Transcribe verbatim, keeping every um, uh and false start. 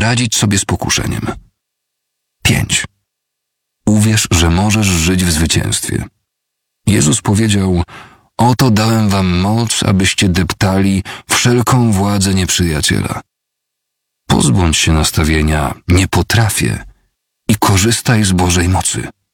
radzić sobie z pokuszeniem. pięć. Uwierz, że możesz żyć w zwycięstwie. Jezus powiedział: oto dałem wam moc, abyście deptali wszelką władzę nieprzyjaciela. Pozbądź się nastawienia nie potrafię i korzystaj z Bożej mocy.